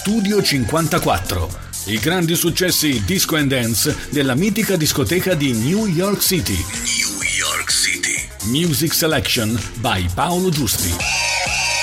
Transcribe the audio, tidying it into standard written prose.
Studio 54. I grandi successi disco and dance della mitica discoteca di New York City. New York City. Music Selection by Paolo Giusti.